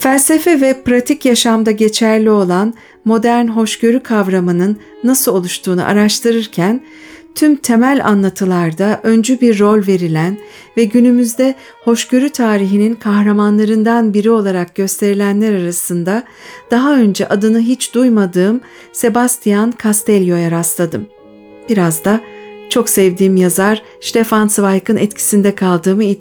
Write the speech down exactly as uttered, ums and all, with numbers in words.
Felsefe ve pratik yaşamda geçerli olan modern hoşgörü kavramının nasıl oluştuğunu araştırırken, tüm temel anlatılarda öncü bir rol verilen ve günümüzde hoşgörü tarihinin kahramanlarından biri olarak gösterilenler arasında daha önce adını hiç duymadığım Sebastian Castellio'ya rastladım. Biraz da çok sevdiğim yazar Stefan Zweig'ın etkisinde kaldığımı itiraf